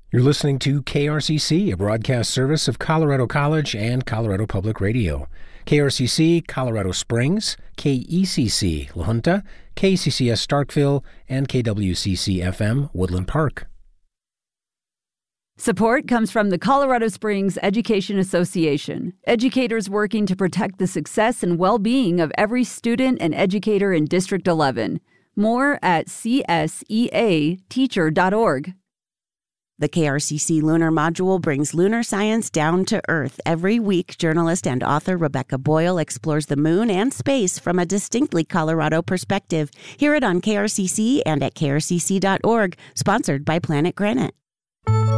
You're listening to KRCC, a broadcast service of Colorado College and Colorado Public Radio. KRCC, Colorado Springs, KECC, La Junta, KCCS Starkville, and KWCC-FM, Woodland Park. Support comes from the Colorado Springs Education Association, educators working to protect the success and well-being of every student and educator in District 11. More at csea-teacher.org. The KRCC Lunar Module brings lunar science down to Earth. Every week, journalist and author Rebecca Boyle explores the moon and space from a distinctly Colorado perspective. Hear it on KRCC and at krcc.org, sponsored by Planet Granite.